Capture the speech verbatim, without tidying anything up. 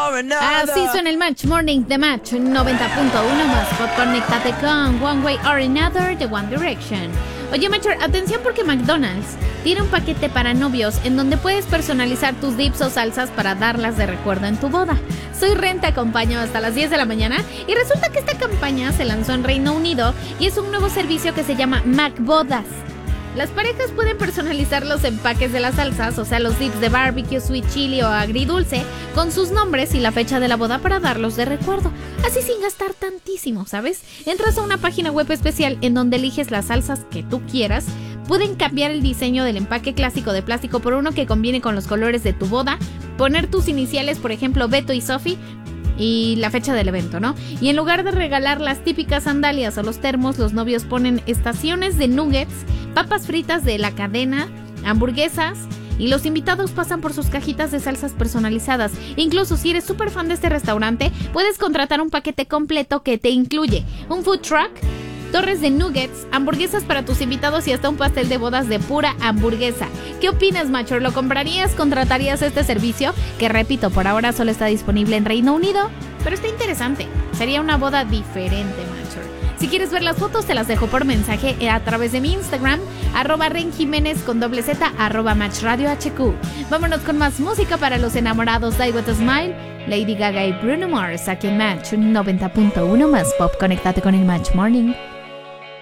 Así suena el Match Morning de Match noventa punto uno más pop. Conéctate con One Way or Another de One Direction. Oye, Macher, atención porque McDonald's tiene un paquete para novios en donde puedes personalizar tus dips o salsas para darlas de recuerdo en tu boda. Soy Ren, te acompaño hasta las diez de la mañana y resulta que esta campaña se lanzó en Reino Unido y es un nuevo servicio que se llama McBodas. Las parejas pueden personalizar los empaques de las salsas, o sea, los dips de barbecue, sweet chili o agridulce, con sus nombres y la fecha de la boda para darlos de recuerdo. Así sin gastar tantísimo, ¿sabes? Entras a una página web especial en donde eliges las salsas que tú quieras. Pueden cambiar el diseño del empaque clásico de plástico por uno que combine con los colores de tu boda, poner tus iniciales, por ejemplo, Beto y Sophie, y la fecha del evento, ¿no? Y en lugar de regalar las típicas sandalias o los termos, los novios ponen estaciones de nuggets, papas fritas de la cadena, hamburguesas, y los invitados pasan por sus cajitas de salsas personalizadas. Incluso si eres súper fan de este restaurante, puedes contratar un paquete completo que te incluye un food truck, torres de nuggets, hamburguesas para tus invitados y hasta un pastel de bodas de pura hamburguesa. ¿Qué opinas, Macho? ¿Lo comprarías? ¿Contratarías este servicio? Que repito, por ahora solo está disponible en Reino Unido, pero está interesante. Sería una boda diferente, Macho. Si quieres ver las fotos, te las dejo por mensaje a través de mi Instagram, arroba Ren Jiménez con doble Z, arroba Match Radio H Q. Vámonos con más música para los enamorados. Die With A Smile, Lady Gaga y Bruno Mars aquí en Match noventa punto uno más pop. Conéctate con el Match Morning.